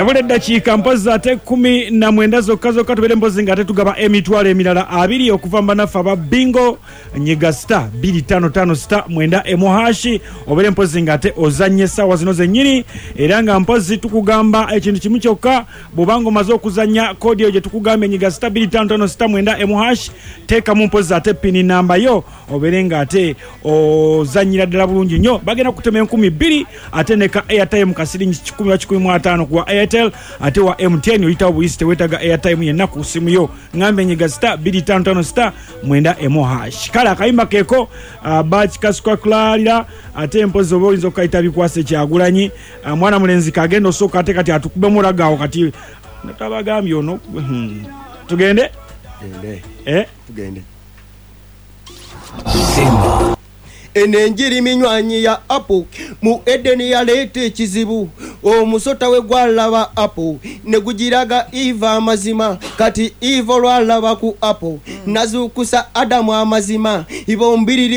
Yabule dakiika mpozi ate 19 zokka tubere mpozi nga tugaba emitwalo emirala 2 okuva mbanafa ba bingo nyiga star 255 star mwenda emohashi obere mpozi nga ate ozanye sawa zino zennyini era nga mpozi tukugamba ekintu kimu kyokka bobango mazo okuzanya kodi yo gye tukugamba nyiga star 255 star mwenda emohashi teka mu mpozi ate pini namba yo obere nga ate ozanyira ddala bulungi nnyo bagenda kutema 2,000 ate ne ka airtime kasiringi 10,15 kuwa Airtel ate wa MTN oyita obuyiste wetaga airtime yenna ku simu yo ngambe nyiga star 255 star mwenda emohash kala akayimba keko batch kasukwa kulalira ate mpozi oboyinza okayita bikwase kyagulanyi mwana mulenzi kagendo soka ate kati atukube muragawo kati natabagambye ono tugende tugende Simba enenjiri minywanyi ya Apple mu Edeni ya lete kizibu omusota we gwalaba Apple ne gujiraga Eva amazima kati Eva lwalaba ku Apple nazukusa Adamu amazima ibo mbiriri